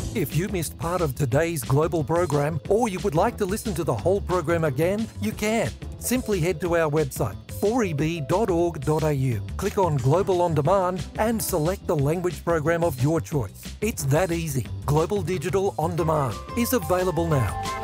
If you missed part of today's Global program, or you would like to listen to the whole program again, you can. Simply head to our website, 4eb.org.au. Click on Global On Demand and select the language program of your choice. It's that easy. Global Digital On Demand is available now.